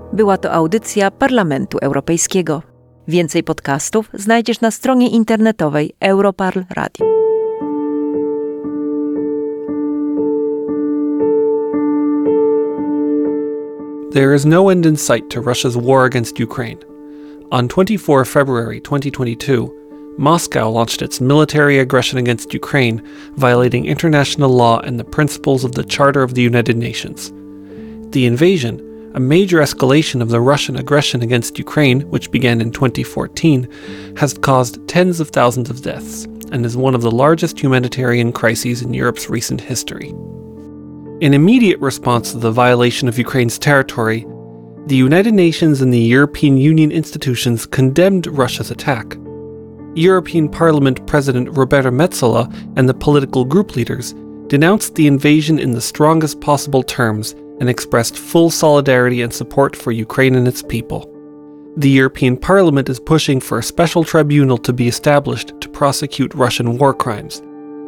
Była to audycja Parlamentu Europejskiego. Więcej podcastów znajdziesz na stronie internetowej Europarl Radio. There is no end in sight to Russia's war against Ukraine. On 24 February 2022, Moscow launched its military aggression against Ukraine, violating international law and the principles of the Charter of the United Nations. The invasion, a major escalation of the Russian aggression against Ukraine, which began in 2014, has caused tens of thousands of deaths and is one of the largest humanitarian crises in Europe's recent history. In immediate response to the violation of Ukraine's territory, the United Nations and the European Union institutions condemned Russia's attack. European Parliament President Roberta Metsola and the political group leaders denounced the invasion in the strongest possible terms and expressed full solidarity and support for Ukraine and its people. The European Parliament is pushing for a special tribunal to be established to prosecute Russian war crimes.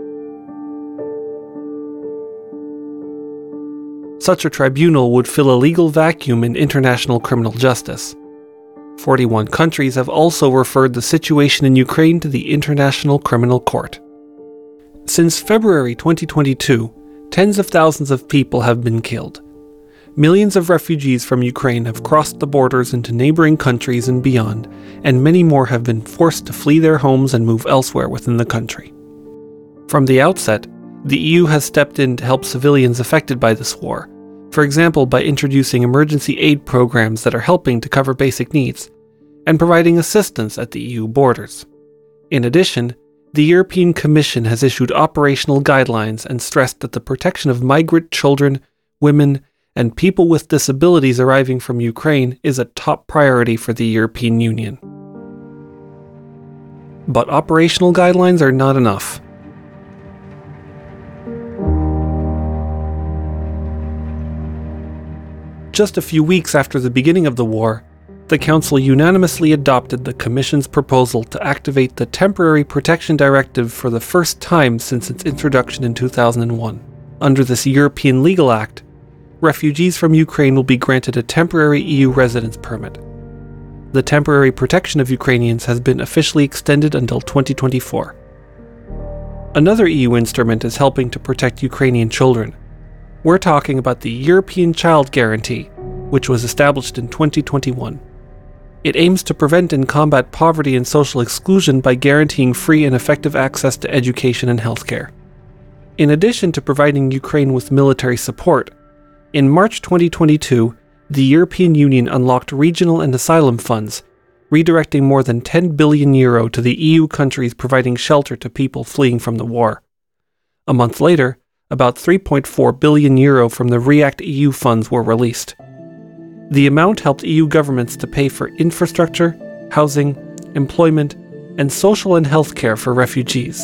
Such a tribunal would fill a legal vacuum in international criminal justice. 41 countries have also referred the situation in Ukraine to the International Criminal Court. Since February 2022, tens of thousands of people have been killed. Millions of refugees from Ukraine have crossed the borders into neighboring countries and beyond, and many more have been forced to flee their homes and move elsewhere within the country. From the outset, the EU has stepped in to help civilians affected by this war, for example by introducing emergency aid programs that are helping to cover basic needs, and providing assistance at the EU borders. In addition, the European Commission has issued operational guidelines and stressed that the protection of migrant children, women, and people with disabilities arriving from Ukraine is a top priority for the European Union. But operational guidelines are not enough. Just a few weeks after the beginning of the war, the Council unanimously adopted the Commission's proposal to activate the Temporary Protection Directive for the first time since its introduction in 2001. Under this European legal act, refugees from Ukraine will be granted a temporary EU residence permit. The temporary protection of Ukrainians has been officially extended until 2024. Another EU instrument is helping to protect Ukrainian children. We're talking about the European Child Guarantee, which was established in 2021. It aims to prevent and combat poverty and social exclusion by guaranteeing free and effective access to education and healthcare. In addition to providing Ukraine with military support, in March 2022, the European Union unlocked regional and asylum funds, redirecting more than €10 billion to the EU countries providing shelter to people fleeing from the war. A month later, about €3.4 billion from the REACT EU funds were released. The amount helped EU governments to pay for infrastructure, housing, employment, and social and health care for refugees.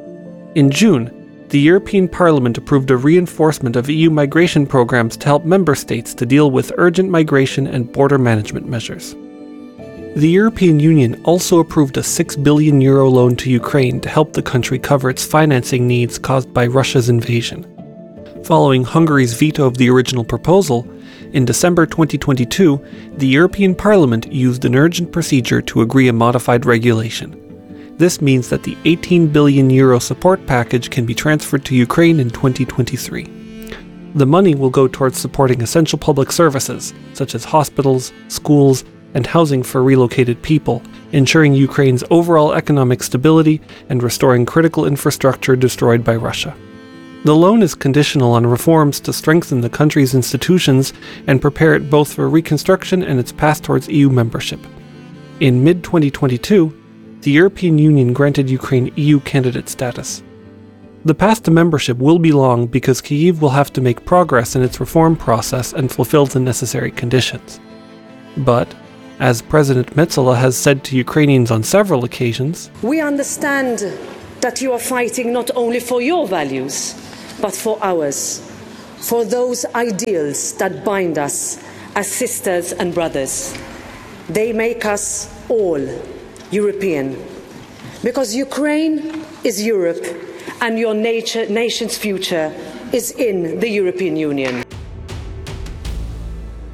In June, the European Parliament approved a reinforcement of EU migration programs to help member states to deal with urgent migration and border management measures. The European Union also approved a €6 billion loan to Ukraine to help the country cover its financing needs caused by Russia's invasion. Following Hungary's veto of the original proposal, in December 2022, the European Parliament used an urgent procedure to agree a modified regulation. This means that the €18 billion support package can be transferred to Ukraine in 2023. The money will go towards supporting essential public services, such as hospitals, schools, and housing for relocated people, ensuring Ukraine's overall economic stability and restoring critical infrastructure destroyed by Russia. The loan is conditional on reforms to strengthen the country's institutions and prepare it both for reconstruction and its path towards EU membership. In mid-2022, the European Union granted Ukraine EU candidate status. The path to membership will be long because Kyiv will have to make progress in its reform process and fulfill the necessary conditions. But, as President Metsola has said to Ukrainians on several occasions, we understand that you are fighting not only for your values, but for ours, for those ideals that bind us as sisters and brothers. They make us all European, because Ukraine is Europe and your nation's future is in the European Union.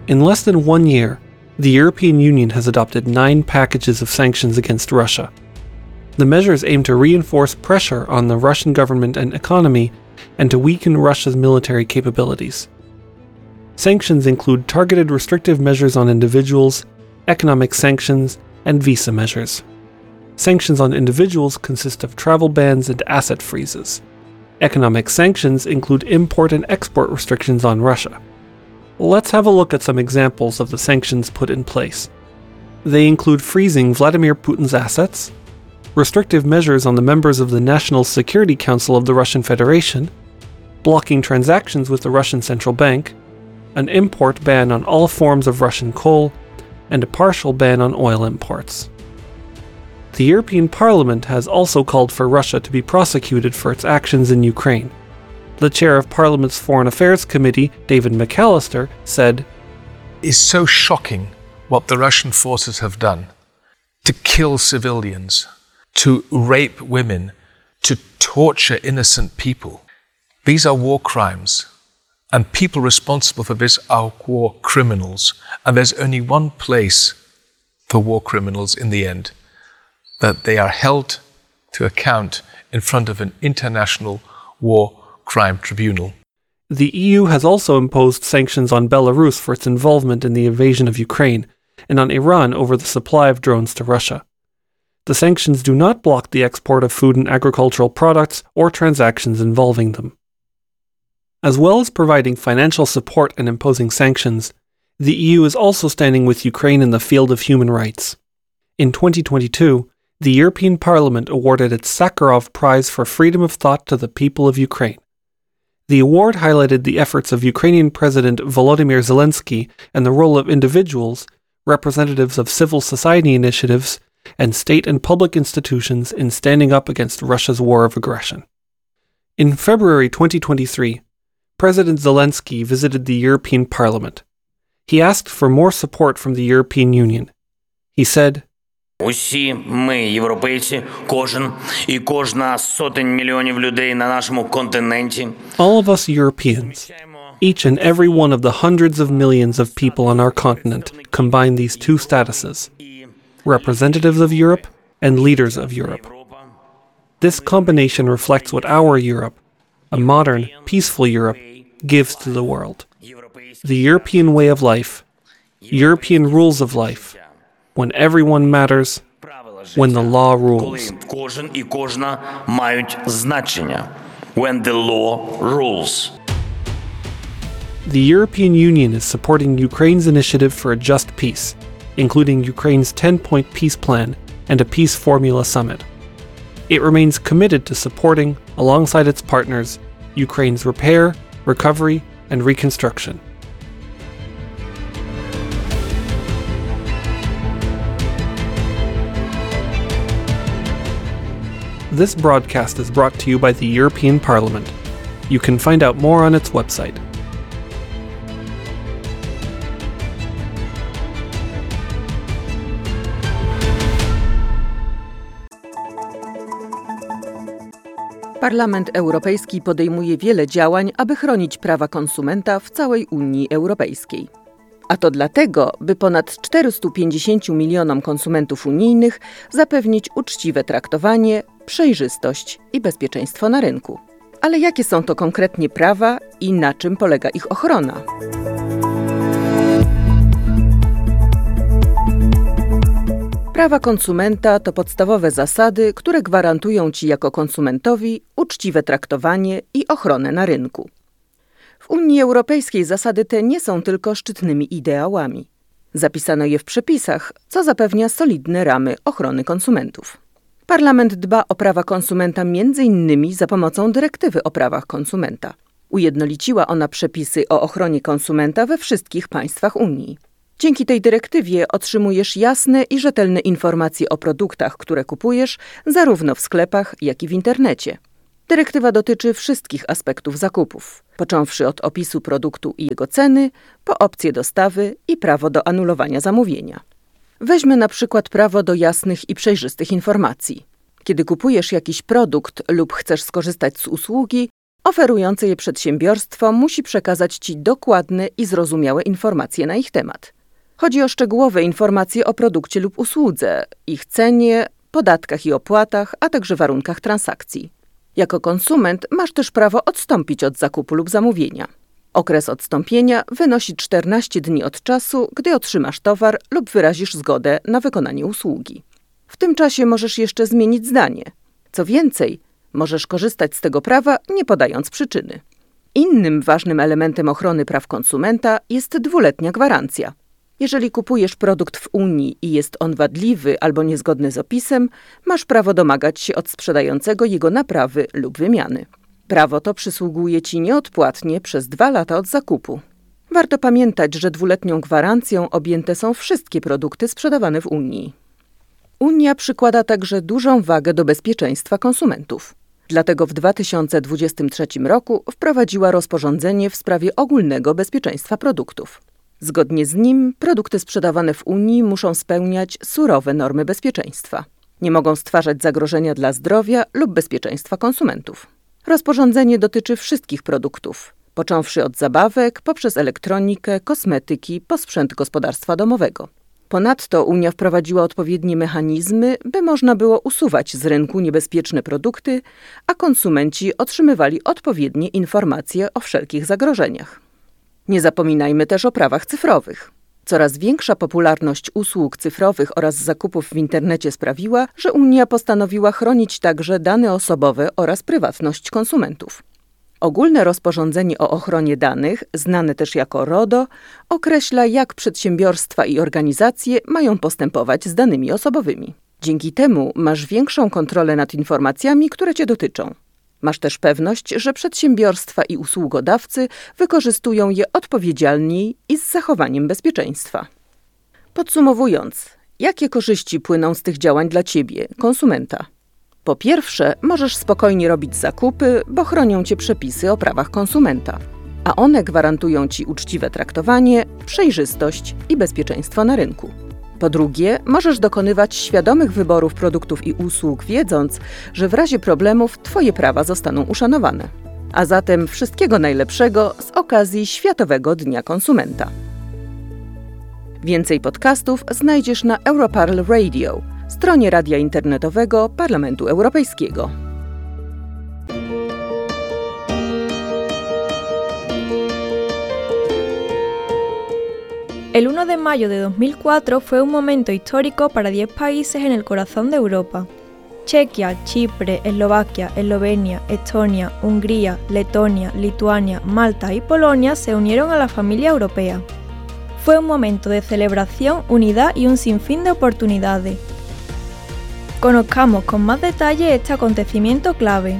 In less than 1 year, the European Union has adopted 9 packages of sanctions against Russia. The measures aim to reinforce pressure on the Russian government and economy and to weaken Russia's military capabilities. Sanctions include targeted restrictive measures on individuals, economic sanctions, and visa measures. Sanctions on individuals consist of travel bans and asset freezes. Economic sanctions include import and export restrictions on Russia. Let's have a look at some examples of the sanctions put in place. They include freezing Vladimir Putin's assets, restrictive measures on the members of the National Security Council of the Russian Federation, blocking transactions with the Russian Central Bank, an import ban on all forms of Russian coal, and a partial ban on oil imports. The European Parliament has also called for Russia to be prosecuted for its actions in Ukraine. The chair of Parliament's Foreign Affairs Committee, David McAllister, said, "It's so shocking what the Russian forces have done to kill civilians, to rape women, to torture innocent people. These are war crimes, and people responsible for this are war criminals. And there's only one place for war criminals in the end, that they are held to account in front of an international war crime tribunal." The EU has also imposed sanctions on Belarus for its involvement in the invasion of Ukraine, and on Iran over the supply of drones to Russia. The sanctions do not block the export of food and agricultural products or transactions involving them. As well as providing financial support and imposing sanctions, the EU is also standing with Ukraine in the field of human rights. In 2022, the European Parliament awarded its Sakharov Prize for Freedom of Thought to the people of Ukraine. The award highlighted the efforts of Ukrainian President Volodymyr Zelensky and the role of individuals, representatives of civil society initiatives, and state and public institutions in standing up against Russia's war of aggression. In February 2023, President Zelensky visited the European Parliament. He asked for more support from the European Union. He said, Усі ми, європейці, кожен і кожна з сотень мільйонів людей на нашому континенті. All of us Europeans, each and every one of the hundreds of millions of people on our continent combine these two statuses, representatives of Europe and leaders of Europe. This combination reflects what our Europe, a modern, peaceful Europe, gives to the world. The European way of life, European rules of life, when everyone matters, when the law rules. Кожен і кожна мають значення. When the law rules. The European Union is supporting Ukraine's initiative for a just peace, including Ukraine's 10-point peace plan and a peace formula summit. It remains committed to supporting, alongside its partners, Ukraine's repair, recovery, and reconstruction. This broadcast is brought to you by the European Parliament. You can find out more on its website. Parlament Europejski podejmuje wiele działań, aby chronić prawa konsumenta w całej Unii Europejskiej. A to dlatego, by ponad 450 milionom konsumentów unijnych zapewnić uczciwe traktowanie, przejrzystość i bezpieczeństwo na rynku. Ale jakie są to konkretnie prawa i na czym polega ich ochrona? Prawa konsumenta to podstawowe zasady, które gwarantują Ci jako konsumentowi uczciwe traktowanie i ochronę na rynku. W Unii Europejskiej zasady te nie są tylko szczytnymi ideałami. Zapisano je w przepisach, co zapewnia solidne ramy ochrony konsumentów. Parlament dba o prawa konsumenta m.in. za pomocą dyrektywy o prawach konsumenta. Ujednoliciła ona przepisy o ochronie konsumenta we wszystkich państwach Unii. Dzięki tej dyrektywie otrzymujesz jasne i rzetelne informacje o produktach, które kupujesz, zarówno w sklepach, jak i w internecie. Dyrektywa dotyczy wszystkich aspektów zakupów, począwszy od opisu produktu i jego ceny, po opcję dostawy i prawo do anulowania zamówienia. Weźmy na przykład prawo do jasnych i przejrzystych informacji. Kiedy kupujesz jakiś produkt lub chcesz skorzystać z usługi, Oferujące je przedsiębiorstwo musi przekazać Ci dokładne i zrozumiałe informacje na ich temat. Chodzi o szczegółowe informacje o produkcie lub usłudze, ich cenie, podatkach i opłatach, a także warunkach transakcji. Jako konsument masz też prawo odstąpić od zakupu lub zamówienia. Okres odstąpienia wynosi 14 dni od czasu, gdy otrzymasz towar lub wyrazisz zgodę na wykonanie usługi. W tym czasie możesz jeszcze zmienić zdanie. Co więcej, możesz korzystać z tego prawa, nie podając przyczyny. Innym ważnym elementem ochrony praw konsumenta jest 2-letnia gwarancja. Jeżeli kupujesz produkt w Unii i jest on wadliwy albo niezgodny z opisem, masz prawo domagać się od sprzedającego jego naprawy lub wymiany. Prawo to przysługuje Ci nieodpłatnie przez 2 lata od zakupu. Warto pamiętać, że 2-letnią gwarancją objęte są wszystkie produkty sprzedawane w Unii. Unia przykłada także dużą wagę do bezpieczeństwa konsumentów. Dlatego w 2023 roku wprowadziła rozporządzenie w sprawie ogólnego bezpieczeństwa produktów. Zgodnie z nim produkty sprzedawane w Unii muszą spełniać surowe normy bezpieczeństwa. Nie mogą stwarzać zagrożenia dla zdrowia lub bezpieczeństwa konsumentów. Rozporządzenie dotyczy wszystkich produktów, począwszy od zabawek, poprzez elektronikę, kosmetyki, po sprzęt gospodarstwa domowego. Ponadto Unia wprowadziła odpowiednie mechanizmy, by można było usuwać z rynku niebezpieczne produkty, a konsumenci otrzymywali odpowiednie informacje o wszelkich zagrożeniach. Nie zapominajmy też o prawach cyfrowych. Coraz większa popularność usług cyfrowych oraz zakupów w internecie sprawiła, że Unia postanowiła chronić także dane osobowe oraz prywatność konsumentów. Ogólne rozporządzenie o ochronie danych, znane też jako RODO, określa, jak przedsiębiorstwa i organizacje mają postępować z danymi osobowymi. Dzięki temu masz większą kontrolę nad informacjami, które Cię dotyczą. Masz też pewność, że przedsiębiorstwa i usługodawcy wykorzystują je odpowiedzialniej i z zachowaniem bezpieczeństwa. Podsumowując, jakie korzyści płyną z tych działań dla Ciebie, konsumenta? Po pierwsze, możesz spokojnie robić zakupy, bo chronią Cię przepisy o prawach konsumenta, a one gwarantują Ci uczciwe traktowanie, przejrzystość i bezpieczeństwo na rynku. Po drugie, możesz dokonywać świadomych wyborów produktów i usług, wiedząc, że w razie problemów Twoje prawa zostaną uszanowane. A zatem wszystkiego najlepszego z okazji Światowego Dnia Konsumenta. Więcej podcastów znajdziesz na Europarl Radio, stronie radia internetowego Parlamentu Europejskiego. El 1 de mayo de 2004 fue un momento histórico para 10 países en el corazón de Europa. Chequia, Chipre, Eslovaquia, Eslovenia, Estonia, Hungría, Letonia, Lituania, Malta y Polonia se unieron a la familia europea. Fue un momento de celebración, unidad y un sinfín de oportunidades. Conozcamos con más detalle este acontecimiento clave.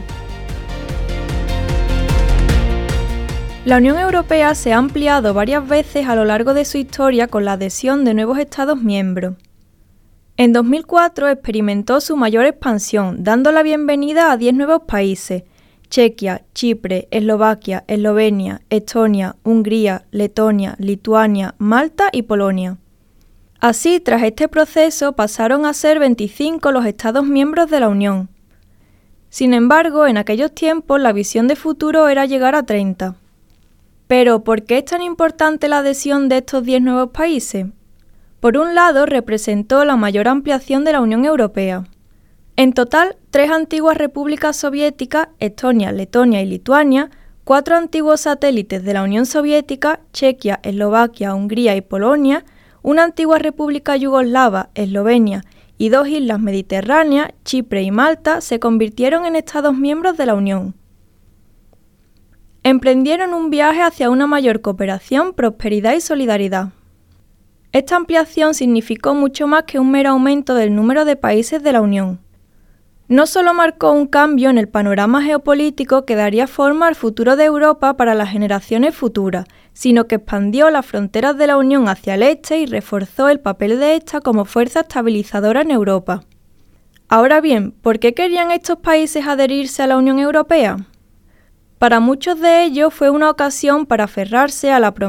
La Unión Europea se ha ampliado varias veces a lo largo de su historia con la adhesión de nuevos Estados miembros. En 2004 experimentó su mayor expansión, dando la bienvenida a 10 nuevos países: Chequia, Chipre, Eslovaquia, Eslovenia, Estonia, Hungría, Letonia, Lituania, Malta y Polonia. Así, tras este proceso, pasaron a ser 25 los Estados miembros de la Unión. Sin embargo, en aquellos tiempos la visión de futuro era llegar a 30. Pero, ¿por qué es tan importante la adhesión de estos 10 nuevos países? Por un lado, representó la mayor ampliación de la Unión Europea. En total, 3 antiguas repúblicas soviéticas, Estonia, Letonia y Lituania, 4 antiguos satélites de la Unión Soviética, Chequia, Eslovaquia, Hungría y Polonia, una antigua república yugoslava, Eslovenia, y 2 islas mediterráneas, Chipre y Malta, se convirtieron en Estados miembros de la Unión. Emprendieron un viaje hacia una mayor cooperación, prosperidad y solidaridad. Esta ampliación significó mucho más que un mero aumento del número de países de la Unión. No solo marcó un cambio en el panorama geopolítico que daría forma al futuro de Europa para las generaciones futuras, sino que expandió las fronteras de la Unión hacia el este y reforzó el papel de esta como fuerza estabilizadora en Europa. Ahora bien, ¿por qué querían estos países adherirse a la Unión Europea? Para muchos de ellos fue una ocasión para aferrarse a la promesa